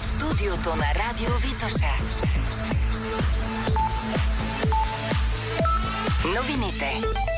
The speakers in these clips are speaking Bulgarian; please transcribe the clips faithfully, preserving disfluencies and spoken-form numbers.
От студиото на Радио Витоша. Новините.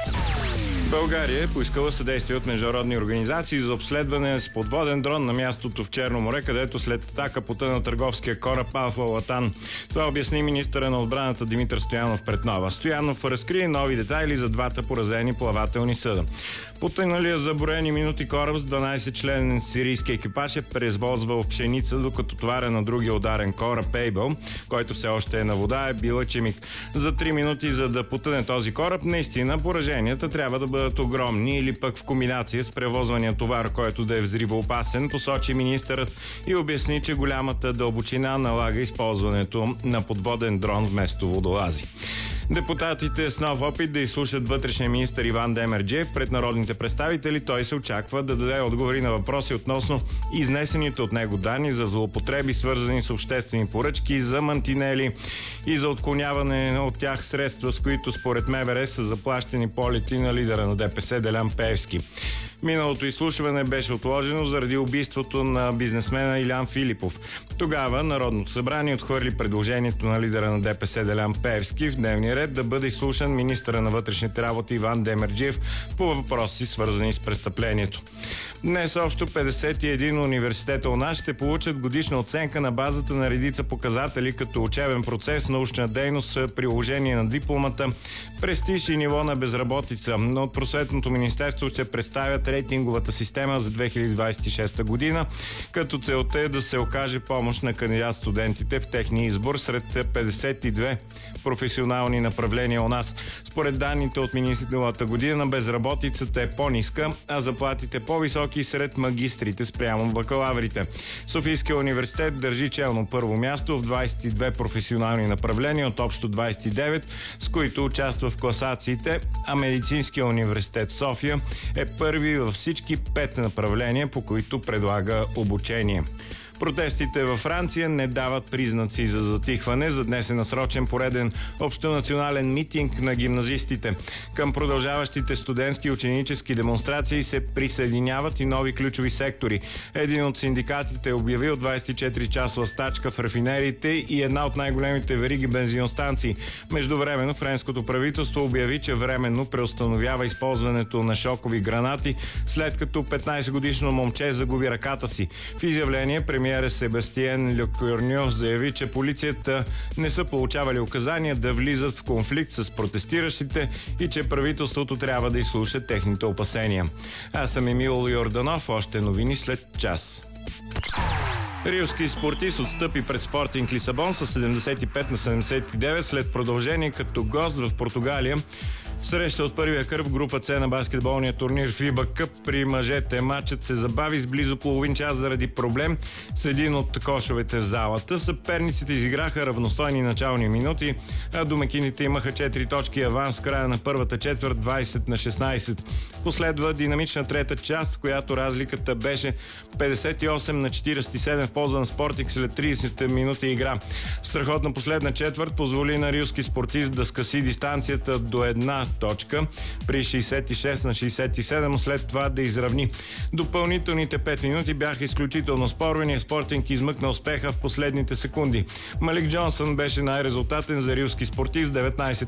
България е поискала съдействие от международни организации за обследване с подводен дрон на мястото в Черно море, където след атака потъна търговския кораб Алфа Латан. Това обясни министъра на отбраната Димитър Стоянов пред Нова. Стоянов разкри нови детайли за двата поразени плавателни съда. Потъналия за броени минути кораб с дванайсет членен сирийски екипаж е преизвозвал пшеница, докато товаря на другия ударен кораб Ейбъл, който все още е на вода, е бил ечемик. За три минути, за да потъне този кораб, наистина пораженията трябва да бъдат огромни или пък в комбинация с превозвания товар, който да е взривоопасен, посочи министърът и обясни, че голямата дълбочина налага използването на подводен дрон вместо водолази. Депутатите с нов опит да изслушат вътрешния министър Иван Демерджиев пред народните представители. Той се очаква да даде отговори на въпроси относно изнесените от него данни за злоупотреби, свързани с обществени поръчки, за мантинели и за отклоняване от тях средства, с които според МВР са заплащани полети на лидера на ДПС Делян Пеевски. Миналото изслушване беше отложено заради убийството на бизнесмена Илян Филипов. Тогава Народното събрание отхвърли предложението на лидера на ДПС Делян Пеевски в дневния ред да бъде изслушан министъра на вътрешните работи Иван Демерджиев по въпроси, свързани с престъплението. Днес общо петдесет и един университета у нас ще получат годишна оценка на базата на редица показатели, като учебен процес, научна дейност, приложение на дипломата, престиж и ниво на безработица. Но от Просветното министерство ще представят рейтинговата система за две хиляди двадесет и шеста година, като целта е да се окаже помощ на кандидат-студентите в техния избор сред петдесет и две професионални направления у нас. Според данните от миналата година, безработицата е по-ниска, а заплатите по-високи сред магистрите спрямо бакалаврите. Софийския университет държи челно първо място в двадесет и две професионални направления от общо двадесет и девет, с които участва в класациите, а Медицинския университет София е първи във всички пет направления, по които предлага обучение. Протестите във Франция не дават признаци за затихване. За днес е насрочен пореден общонационален митинг на гимназистите. Към продължаващите студентски и ученически демонстрации се присъединяват и нови ключови сектори. Един от синдикатите е обявил двадесет и четири часова стачка в рафинериите и една от най-големите вериги бензиностанции. Междувременно френското правителство обяви, че временно преустановява използването на шокови гранати, след като петнайсетгодишно момче загуби ръката си. В изявление премиер Себастиен Лекорньо заяви, че полицията не са получавали указания да влизат в конфликт с протестиращите и че правителството трябва да изслуша техните опасения. Аз съм Емил Йорданов, още новини след час. Рилски спортист отстъпи пред Спортинг Лисабон с седемдесет и пет на седемдесет и девет след продължение като гост в Португалия. Среща от първия кръг в група С на баскетболния турнир фиба Къп при мъжете. Матчът се забави с близо половин час заради проблем с един от кошовете в залата. Съперниците изиграха равностойни начални минути, а домакините имаха четири точки аванс в края на първата четвърт, двадесет на шестнайсет. Последва динамична трета част, в която разликата беше петдесет и осем на четиридесет и седем в полза на Спортинг след тридесет минути игра. Страхотна последна четвърт позволи на рилски спортист да скъси дистанцията до една точка при шейсет и шест на шейсет и седем, след това да изравни. Допълнителните пет минути бяха изключително спорвени. Спортинг измъкна успеха в последните секунди. Малик Джонсън беше най-резултатен за рилски спортист, деветнайсет